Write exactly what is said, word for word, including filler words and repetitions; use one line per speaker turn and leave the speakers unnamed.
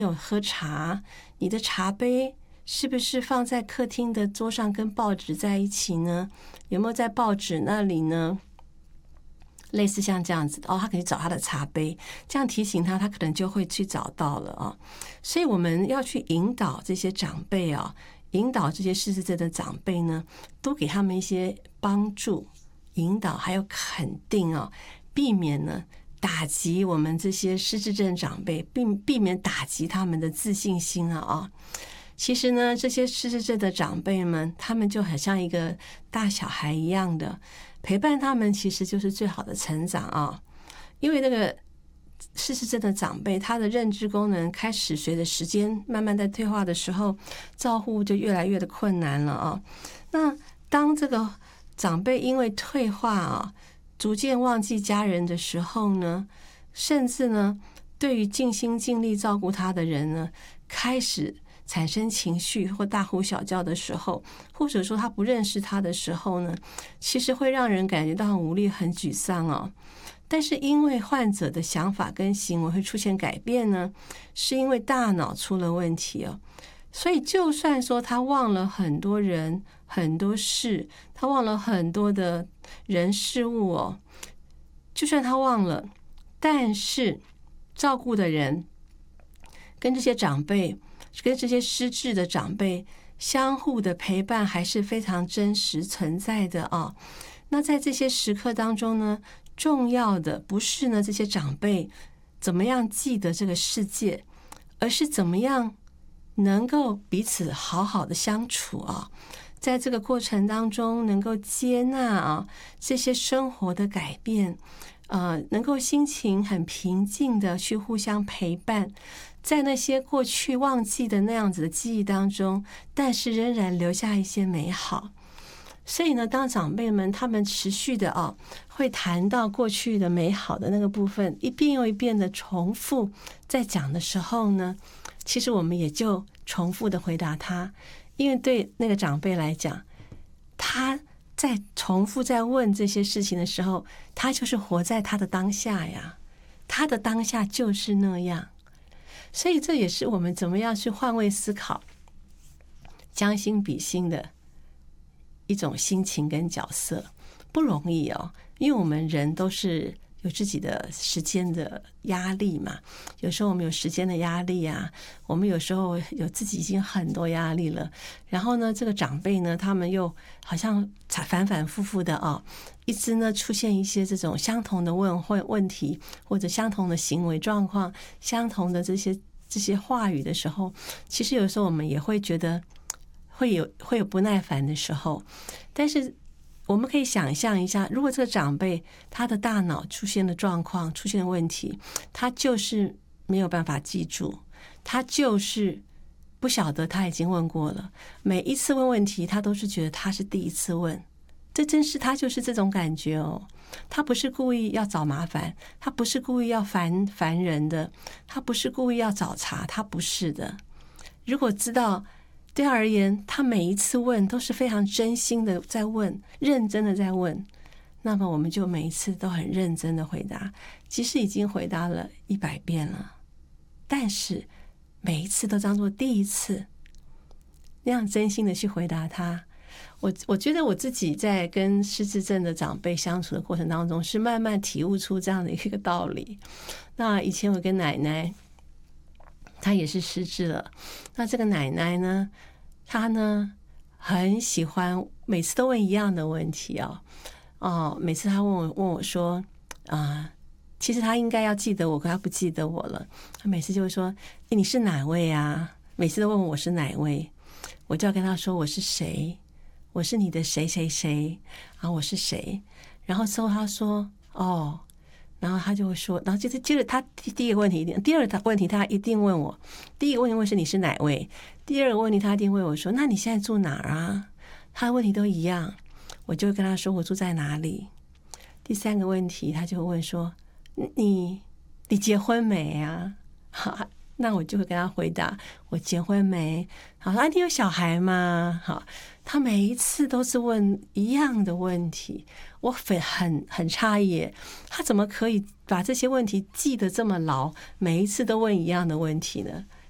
有喝茶，你的茶杯是不是放在客厅的桌上跟报纸在一起呢？有没有在报纸那里呢？类似像这样子的哦，他可以找他的茶杯，这样提醒他，他可能就会去找到了啊。所以我们要去引导这些长辈啊，引导这些失智症的长辈呢，多给他们一些帮助、引导，还有肯定啊，避免呢打击我们这些失智症长辈，避避免打击他们的自信心啊啊。其实呢，这些失智症的长辈们，他们就很像一个大小孩一样的。陪伴他们其实就是最好的成长啊，因为那个失智症的长辈，他的认知功能开始随着时间慢慢在退化的时候，照护就越来越的困难了啊。那当这个长辈因为退化啊，逐渐忘记家人的时候呢，甚至呢，对于尽心尽力照顾他的人呢，开始产生情绪或大呼小叫的时候，或者说他不认识他的时候呢，其实会让人感觉到很无力、很沮丧哦。但是因为患者的想法跟行为会出现改变呢，是因为大脑出了问题哦。所以就算说他忘了很多人、很多事，他忘了很多的人事物哦，就算他忘了，但是照顾的人跟这些长辈跟这些失智的长辈相互的陪伴还是非常真实存在的啊。那在这些时刻当中呢，重要的不是呢这些长辈怎么样记得这个世界，而是怎么样能够彼此好好的相处啊。在这个过程当中能够接纳啊这些生活的改变，呃，能够心情很平静的去互相陪伴，在那些过去忘记的那样子的记忆当中，但是仍然留下一些美好。所以呢，当长辈们他们持续的啊，会谈到过去的美好的那个部分，一遍又一遍的重复在讲的时候呢，其实我们也就重复的回答他，因为对那个长辈来讲，他在重复在问这些事情的时候，他就是活在他的当下呀，他的当下就是那样。所以这也是我们怎么样去换位思考、将心比心的一种心情跟角色，不容易哦。因为我们人都是有自己的时间的压力嘛，有时候我们有时间的压力啊，我们有时候有自己已经很多压力了，然后呢，这个长辈呢，他们又好像反反复复的啊、哦，一直呢出现一些这种相同的问问问题，或者相同的行为状况，相同的这些这些话语的时候，其实有时候我们也会觉得会有会有不耐烦的时候，但是我们可以想象一下，如果这个长辈他的大脑出现了状况，出现了问题，他就是没有办法记住，他就是不晓得他已经问过了，每一次问问题他都是觉得他是第一次问，这真是他就是这种感觉哦。他不是故意要找麻烦，他不是故意要烦烦人的，他不是故意要找茬，他不是的。如果知道对他而言，他每一次问都是非常真心的在问，认真的在问，那么我们就每一次都很认真的回答，即使已经回答了一百遍了，但是每一次都当作第一次，那样真心的去回答他。我我觉得我自己在跟失智症的长辈相处的过程当中，是慢慢体悟出这样的一个道理。那以前我跟奶奶，她也是失智了，那这个奶奶呢，她呢很喜欢每次都问一样的问题哦，哦，每次她问我问我说啊、呃，其实她应该要记得我，可她不记得我了。她每次就会说：“你是哪位啊？”每次都问我是哪位，我就要跟她说我是谁。我是你的谁谁谁，然后我是谁，然后之后他说哦，然后他就会说，然后就是接着他第一个问题，第二个问题他一定问我，第一个问题问是你是哪位，第二个问题他一定问我说，那你现在住哪儿啊？他的问题都一样，我就跟他说我住在哪里。第三个问题他就会问说，你你结婚没啊？好，那我就会跟他回答我结婚没。好，啊，你有小孩吗？好，他每一次都是问一样的问题，我很很很诧异，他怎么可以把这些问题记得这么牢，每一次都问一样的问题呢？